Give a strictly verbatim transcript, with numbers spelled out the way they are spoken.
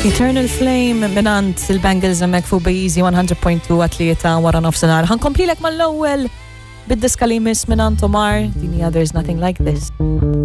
Eternal Flame minant il-Bangles mek fu Beezy one hundred point two atleta wara nofsenar. Ħankompli lek mal-ewwel bid-diska li miss minant Omar. Dini There's Nothing Like This.